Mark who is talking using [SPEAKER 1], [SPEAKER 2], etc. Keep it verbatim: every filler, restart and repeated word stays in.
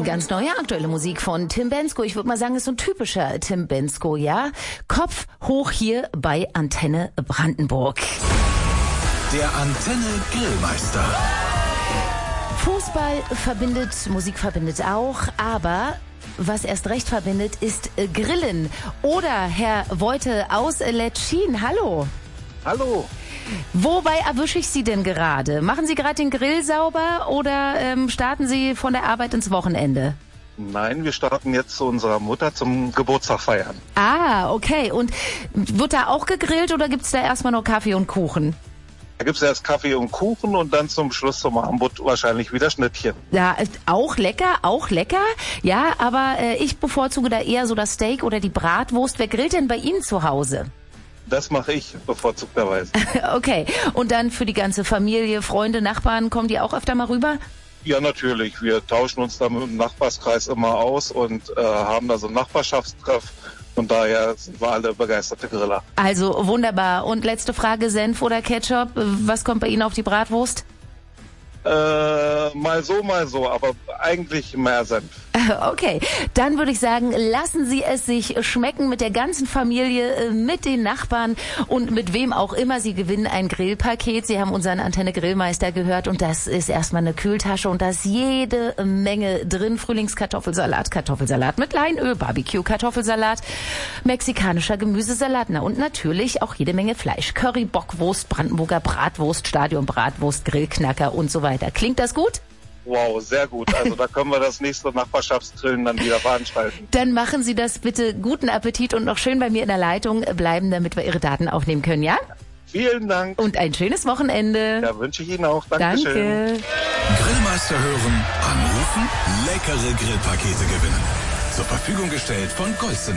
[SPEAKER 1] Ganz neue, aktuelle Musik von Tim Bendzko. Ich würde mal sagen, ist so ein typischer Tim Bendzko, ja? Kopf hoch hier bei Antenne Brandenburg.
[SPEAKER 2] Der Antenne Grillmeister.
[SPEAKER 1] Fußball verbindet, Musik verbindet auch, aber was erst recht verbindet, ist Grillen. Oder Herr Voite aus Letschin, hallo.
[SPEAKER 3] Hallo.
[SPEAKER 1] Wobei erwische ich Sie denn gerade? Machen Sie gerade den Grill sauber oder ähm, starten Sie von der Arbeit ins Wochenende?
[SPEAKER 3] Nein, wir starten jetzt zu unserer Mutter zum Geburtstag feiern.
[SPEAKER 1] Ah, okay. Und wird da auch gegrillt oder gibt's da erstmal nur Kaffee und Kuchen?
[SPEAKER 3] Da gibt's erst Kaffee und Kuchen und dann zum Schluss zum Abend wahrscheinlich wieder Schnittchen.
[SPEAKER 1] Ja, auch lecker, auch lecker. Ja, aber äh, ich bevorzuge da eher so das Steak oder die Bratwurst. Wer grillt denn bei Ihnen zu Hause?
[SPEAKER 3] Das mache ich bevorzugterweise.
[SPEAKER 1] Okay. Und dann für die ganze Familie, Freunde, Nachbarn, kommen die auch öfter mal rüber?
[SPEAKER 3] Ja, natürlich. Wir tauschen uns da mit dem Nachbarskreis immer aus und äh, haben da so einen Nachbarschaftstreff. Von daher sind wir alle begeisterte Griller.
[SPEAKER 1] Also wunderbar. Und letzte Frage, Senf oder Ketchup? Was kommt bei Ihnen auf die Bratwurst?
[SPEAKER 3] Äh, mal so, mal so, aber eigentlich mehr Senf.
[SPEAKER 1] Okay, dann würde ich sagen, lassen Sie es sich schmecken mit der ganzen Familie, mit den Nachbarn und mit wem auch immer. Sie gewinnen ein Grillpaket. Sie haben unseren Antenne Grillmeister gehört und das ist erstmal eine Kühltasche und da ist jede Menge drin. Frühlingskartoffelsalat, Kartoffelsalat mit Leinöl, Barbecue-Kartoffelsalat, mexikanischer Gemüsesalat, na und natürlich auch jede Menge Fleisch. Curry, Bockwurst, Brandenburger Bratwurst, Stadionbratwurst, Grillknacker und so weiter. Klingt das gut?
[SPEAKER 3] Wow, sehr gut. Also da können wir das nächste Nachbarschaftsgrillen dann wieder veranstalten.
[SPEAKER 1] Dann machen Sie das bitte. Guten Appetit und noch schön bei mir in der Leitung bleiben, damit wir Ihre Daten aufnehmen können, ja?
[SPEAKER 3] Vielen Dank.
[SPEAKER 1] Und ein schönes Wochenende.
[SPEAKER 3] Ja, wünsche ich Ihnen auch. Dankeschön.
[SPEAKER 1] Danke.
[SPEAKER 2] Grillmeister hören, anrufen, leckere Grillpakete gewinnen. Zur Verfügung gestellt von Goldston.